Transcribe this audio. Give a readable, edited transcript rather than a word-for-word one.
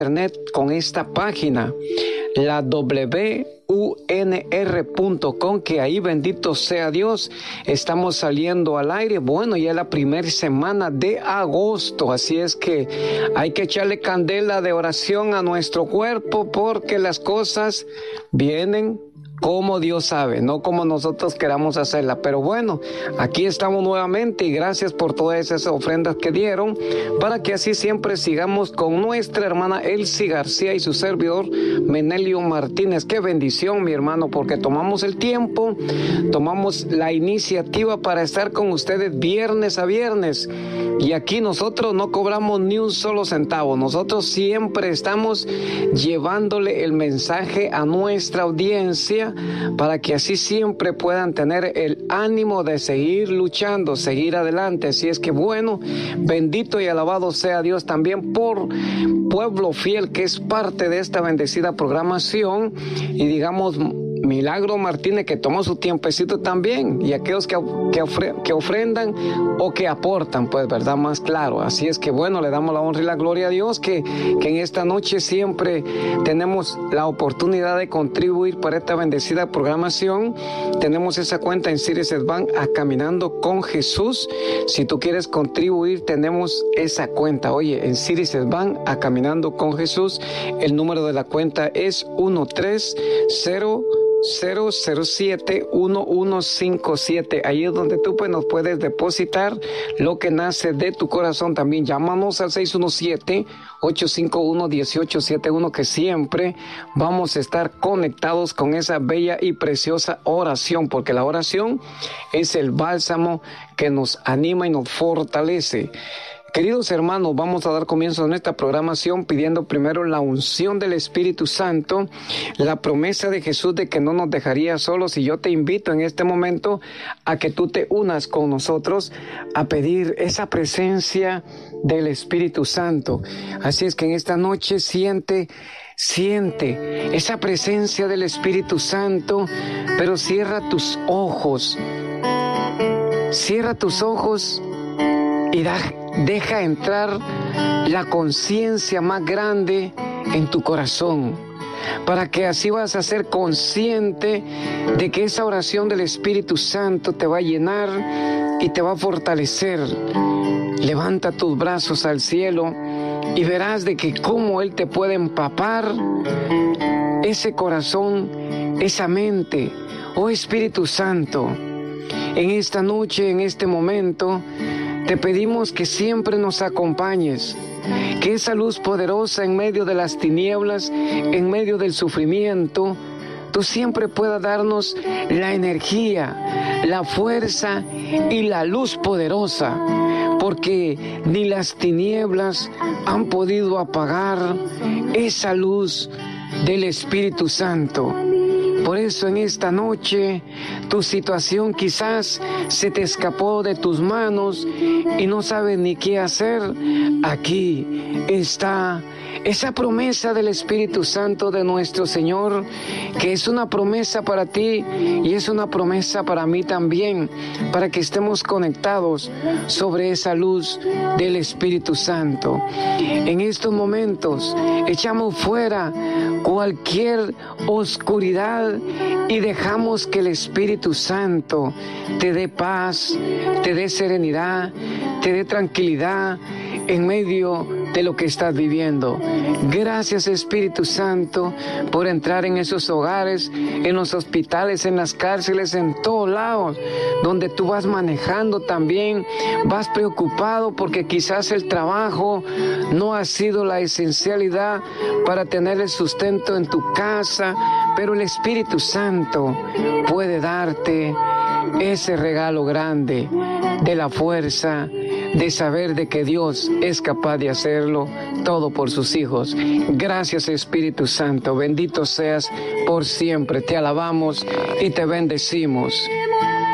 internet con esta página, la WUNR.com, que ahí, bendito sea Dios, estamos saliendo al aire. Bueno, ya es la primera semana de agosto, así es que hay que echarle candela de oración a nuestro cuerpo, porque las cosas vienen como Dios sabe, no como nosotros queramos hacerla. Pero bueno, aquí estamos nuevamente y gracias por todas esas ofrendas que dieron, para que así siempre sigamos con nuestra hermana Elsie García y su servidor Menelio Martínez. Qué bendición, mi hermano, porque tomamos el tiempo, tomamos la iniciativa para estar con ustedes viernes a viernes. Y aquí nosotros no cobramos ni un solo centavo. Nosotros siempre estamos llevándole el mensaje a nuestra audiencia, para que así siempre puedan tener el ánimo de seguir luchando, seguir adelante. Así es que bueno, bendito y alabado sea Dios también por pueblo fiel que es parte de esta bendecida programación. Y digamos, Milagro Martínez, que tomó su tiempecito también, y aquellos que ofrendan o que aportan, pues, ¿verdad? Más claro. Así es que bueno, le damos la honra y la gloria a Dios, que en esta noche siempre tenemos la oportunidad de contribuir para esta bendecida programación. Tenemos esa cuenta en Citizens Bank, a Caminando con Jesús. Si tú quieres contribuir, tenemos esa cuenta. Oye, en Citizens Bank, a Caminando con Jesús, el número de la cuenta es 130-007-1157. Ahí es donde tú, pues, nos puedes depositar lo que nace de tu corazón. También llámanos al 617-851-1871, que siempre vamos a estar conectados con esa bella y preciosa oración, porque la oración es el bálsamo que nos anima y nos fortalece. Queridos hermanos, vamos a dar comienzo a nuestra programación pidiendo primero la unción del Espíritu Santo, la promesa de Jesús de que no nos dejaría solos. Y yo te invito en este momento a que tú te unas con nosotros a pedir esa presencia del Espíritu Santo. Así es que en esta noche siente esa presencia del Espíritu Santo, pero cierra tus ojos y deja entrar la conciencia más grande en tu corazón, para que así vas a ser consciente de que esa oración del Espíritu Santo te va a llenar y te va a fortalecer. Levanta tus brazos al cielo y verás de que cómo Él te puede empapar ese corazón, esa mente. Oh Espíritu Santo, en esta noche, en este momento, te pedimos que siempre nos acompañes, que esa luz poderosa en medio de las tinieblas, en medio del sufrimiento, tú siempre puedas darnos la energía, la fuerza y la luz poderosa, porque ni las tinieblas han podido apagar esa luz del Espíritu Santo. Por eso en esta noche tu situación quizás se te escapó de tus manos y no sabes ni qué hacer. Aquí está esa promesa del Espíritu Santo de nuestro Señor, que es una promesa para ti y es una promesa para mí también, para que estemos conectados sobre esa luz del Espíritu Santo. En estos momentos echamos fuera cualquier oscuridad y dejamos que el Espíritu Santo te dé paz, te dé serenidad, te dé tranquilidad en medio de lo que estás viviendo. Gracias, Espíritu Santo, por entrar en esos hogares, en los hospitales, en las cárceles, en todos lados, donde tú vas manejando también, vas preocupado porque quizás el trabajo no ha sido la esencialidad para tener el sustento en tu casa, pero el Espíritu Santo puede darte ese regalo grande de la fuerza, de saber de que Dios es capaz de hacerlo todo por sus hijos. Gracias, Espíritu Santo, bendito seas por siempre. Te alabamos y te bendecimos